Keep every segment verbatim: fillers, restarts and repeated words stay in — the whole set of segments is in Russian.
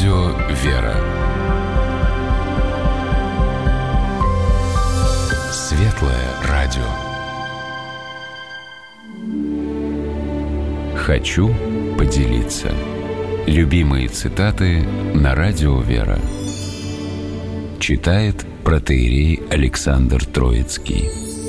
Радио «Вера». Светлое радио. Хочу поделиться. Любимые цитаты на Радио «Вера». Читает протоиерей Александр Троицкий.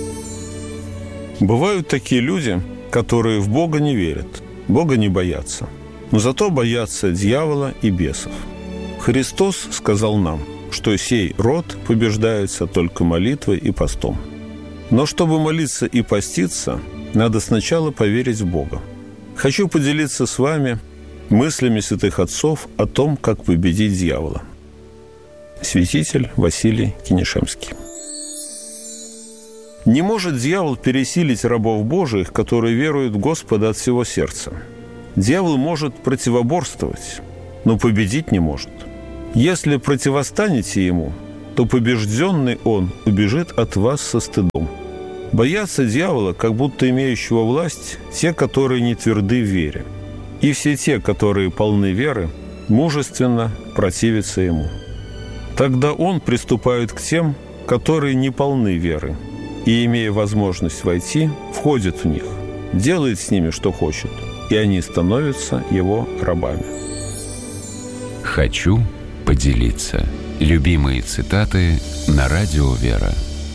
Бывают такие люди, которые в Бога не верят, Бога не боятся, но зато боятся дьявола и бесов. Христос сказал нам, что сей род побеждается только молитвой и постом. Но чтобы молиться и поститься, надо сначала поверить в Бога. Хочу поделиться с вами мыслями святых отцов о том, как победить дьявола. Святитель Василий Кинешемский. Не может дьявол пересилить рабов Божиих, которые веруют в Господа от всего сердца. Дьявол может противоборствовать, но победить не может. Если противостанете ему, то побежденный он убежит от вас со стыдом. Боятся дьявола, как будто имеющего власть, те, которые не тверды в вере. И все те, которые полны веры, мужественно противятся ему. Тогда он приступает к тем, которые не полны веры, и, имея возможность войти, входит в них, делает с ними, что хочет, и они становятся его рабами. Хочу поделиться. Любимые цитаты на Радио «Вера».